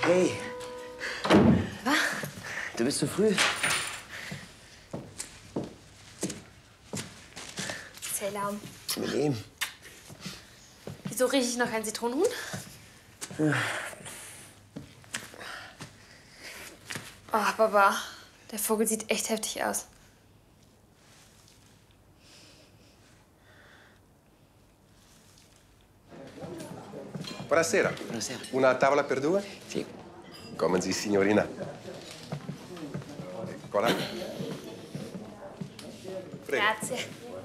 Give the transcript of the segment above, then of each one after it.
Hey. Was? Du bist zu früh. Selam. Mit ihm. Wieso rieche ich noch kein Zitronenhuhn? Ja. Oh, Baba, der Vogel sieht echt heftig aus. Buonasera. Buonasera. Una tavola per due? Sì. Come si, signorina? Eccola. Prego. Grazie.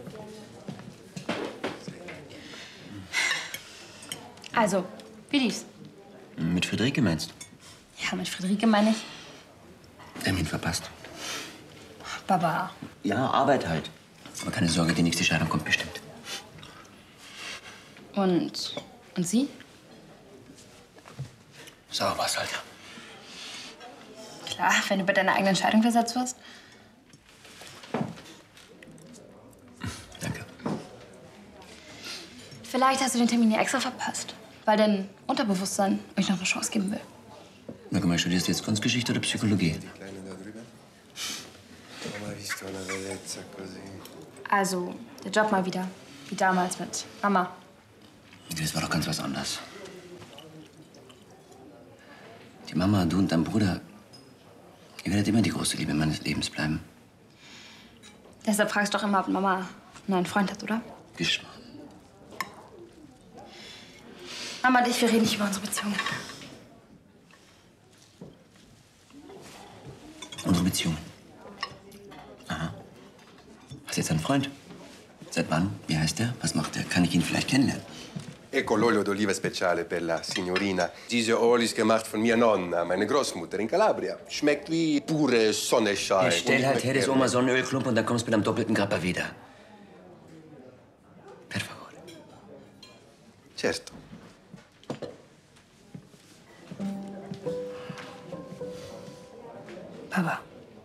Also, wie lief's? Mit Friederike meinst du? Ja, mit Friederike meine ich. Termin verpasst. Baba. Ja, Arbeit halt. Aber keine Sorge, die nächste Scheidung kommt bestimmt. Und sie? Sauer war's halt. Klar, wenn du bei deiner eigenen Entscheidung versetzt wirst. Danke. Vielleicht hast du den Termin ja extra verpasst, weil dein Unterbewusstsein euch noch eine Chance geben will. Sag mal, studierst du jetzt Kunstgeschichte oder Psychologie? Also, der Job mal wieder. Wie damals mit Mama. Das war doch ganz was anderes. Die Mama, du und dein Bruder, ihr werdet immer die große Liebe meines Lebens bleiben. Deshalb fragst du doch immer, ob Mama einen neuen Freund hat, oder? Geschmarrn. Mama und ich, wir reden nicht über unsere Beziehung. Unsere Beziehung. Aha. Hast du jetzt einen Freund? Seit wann? Wie heißt der? Was macht der? Kann ich ihn vielleicht kennenlernen? Ecco l'olio d'oliva speciale per la signorina. Diese Öl ist gemacht von mir Nonna, meine Großmutter in Calabria. Schmeckt wie pure Sonnenschein. Ja, stell halt her, das Oma Sonnenölklump und dann kommst du mit einem doppelten Grappa wieder. Per favore. Certo. Papa.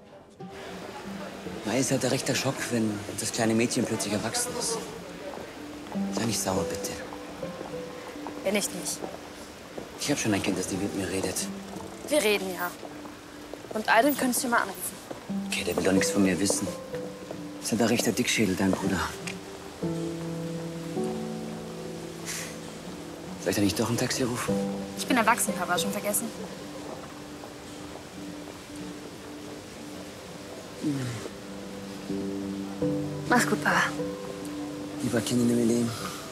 Mai ist halt ein rechter Schock, wenn das kleine Mädchen plötzlich erwachsen ist. Sei nicht sauer, bitte. Bin ich nicht. Ich habe schon ein Kind, das nie mit mir redet. Wir reden ja. Und Aydin könntest du mal anrufen. Okay, der will doch nichts von mir wissen. Das hat ein rechter Dickschädel, dein Bruder. Soll ich da nicht doch ein Taxi rufen? Ich bin erwachsen, Papa. Schon vergessen? Mach's gut, Papa. Lieber Kind in dem Leben.